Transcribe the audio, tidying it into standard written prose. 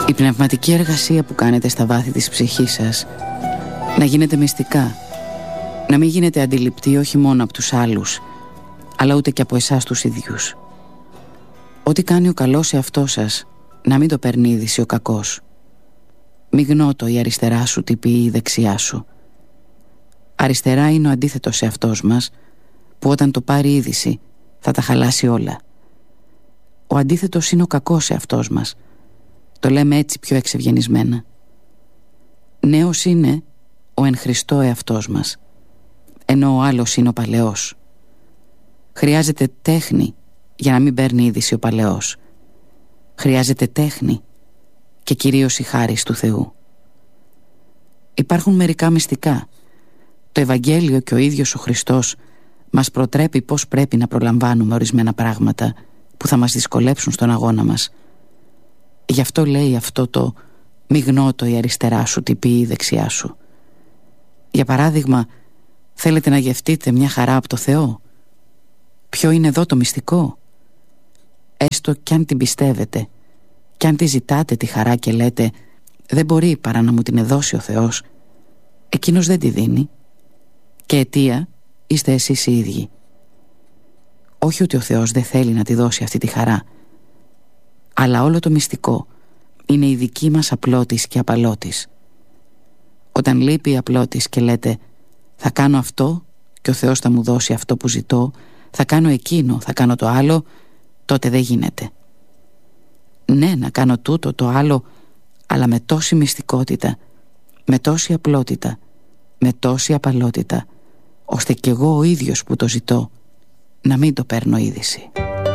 Η πνευματική εργασία που κάνετε στα βάθη της ψυχής σας να γίνεται μυστικά, να μην γίνεται αντιληπτή όχι μόνο από τους άλλους, αλλά ούτε και από εσάς τους ίδιους. Ό,τι κάνει ο καλός εαυτός σας, να μην το παίρνει είδηση ο κακός. Μη γνώτο η αριστερά σου τι πει η δεξιά σου. Αριστερά είναι ο αντίθετος εαυτός μας, που όταν το πάρει είδηση θα τα χαλάσει όλα. Ο αντίθετος είναι ο κακός εαυτός μας. Το λέμε έτσι πιο εξευγενισμένα. Νέος είναι ο εν Χριστώ εαυτός μας, ενώ ο άλλος είναι ο παλαιός. Χρειάζεται τέχνη για να μην παίρνει είδηση ο παλαιός. Χρειάζεται τέχνη και κυρίως η χάρις του Θεού. Υπάρχουν μερικά μυστικά. Το Ευαγγέλιο και ο ίδιος ο Χριστός μας προτρέπει πώς πρέπει να προλαμβάνουμε ορισμένα πράγματα που θα μας δυσκολέψουν στον αγώνα μας. Γι' αυτό λέει αυτό το «μη γνώτο η αριστερά σου τι πει η δεξιά σου». Για παράδειγμα, θέλετε να γευτείτε μια χαρά από το Θεό? Ποιο είναι εδώ το μυστικό? Έστω κι αν την πιστεύετε, κι αν τη ζητάτε τη χαρά και λέτε «δεν μπορεί παρά να μου την δώσει ο Θεός», εκείνος δεν τη δίνει και αιτία είστε εσείς οι ίδιοι. Όχι ότι ο Θεός δεν θέλει να τη δώσει αυτή τη χαρά, αλλά όλο το μυστικό είναι η δική μας απλότης και απαλότης. Όταν λείπει η απλότης και λέτε «θα κάνω αυτό και ο Θεός θα μου δώσει αυτό που ζητώ, θα κάνω εκείνο, θα κάνω το άλλο», τότε δεν γίνεται. Ναι, να κάνω τούτο, το άλλο, αλλά με τόση μυστικότητα, με τόση απλότητα, με τόση απαλότητα, ώστε κι εγώ ο ίδιος που το ζητώ να μην το παίρνω είδηση.